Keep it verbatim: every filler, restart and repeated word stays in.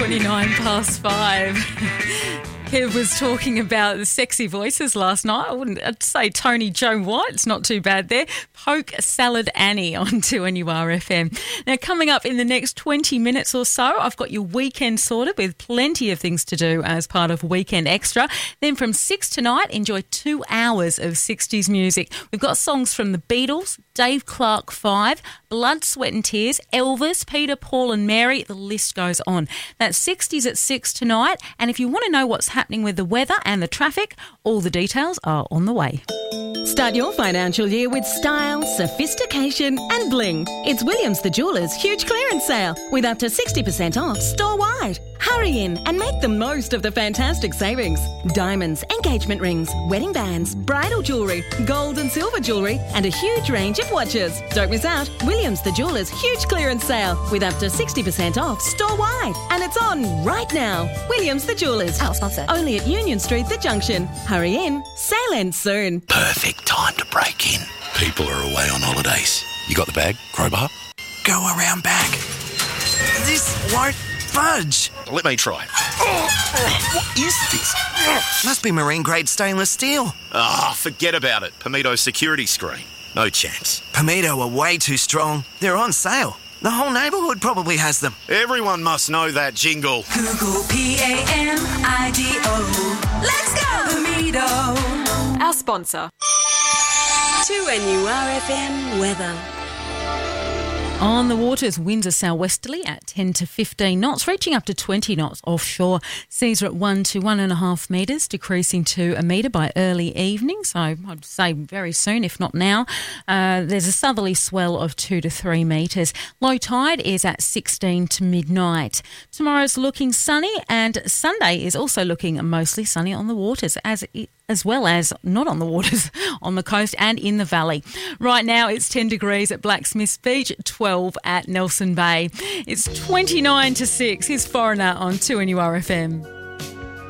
twenty-nine past five. Kev was talking about the sexy voices last night. I wouldn't I'd say Tony Joe White. It's not too bad there. Poke Salad Annie on two N U R F M. Now, coming up in the next twenty minutes or so, I've got your weekend sorted with plenty of things to do as part of Weekend Extra. Then from six tonight, enjoy two hours of sixties music. We've got songs from the Beatles, Dave Clark Five, Blood, Sweat and Tears, Elvis, Peter, Paul and Mary. The list goes on. That's sixties at six tonight. And if you want to know what's happening with the weather and the traffic, all the details are on the way. Start your financial year with style, sophistication and bling. It's Williams the Jeweller's huge clearance sale with up to sixty percent off store-wide. Hurry in and make the most of the fantastic savings. Diamonds, engagement rings, wedding bands, bridal jewellery, gold and silver jewellery and a huge range of watches. Don't miss out. Williams the Jeweller's huge clearance sale with up to sixty percent off store-wide. And it's on right now. Williams the Jeweller's. Our sponsor. Only at Union Street, The Junction. Hurry in. Sale ends soon. Perfect time to break in. People are away on holidays. You got the bag? Crowbar? Go around back. This won't budge. Let me try. What is this? Must be marine grade stainless steel. Ah, oh, forget about it. Pomito security screen. No chance. Pomito are way too strong. They're on sale. The whole neighbourhood probably has them. Everyone must know that jingle. Google P A M I D O. Let's go, Pomito. Our sponsor. two N U R F M weather. On the waters, winds are southwesterly at ten to fifteen knots, reaching up to twenty knots offshore. Seas are at one to one and a half metres, decreasing to a metre by early evening. So I'd say very soon, if not now. Uh, there's a southerly swell of two to three metres. Low tide is at sixteen to midnight. Tomorrow's looking sunny, and Sunday is also looking mostly sunny on the waters, as it as well as not on the waters, on the coast and in the valley. Right now it's ten degrees at Blacksmiths Beach, twelve at Nelson Bay. It's twenty-nine to six. Here's Foreigner on two N U R F M.